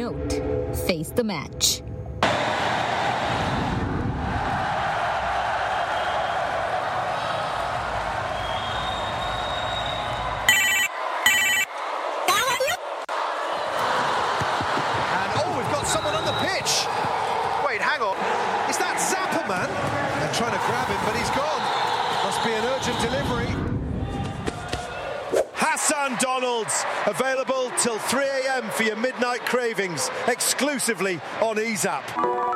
note, face the match. Someone on the pitch. Wait, hang on. Is that Zappa, man? They're trying to grab him, but he's gone. Must be an urgent delivery. Hassan Donalds, available till 3 a.m. for your midnight cravings, exclusively on EZAP.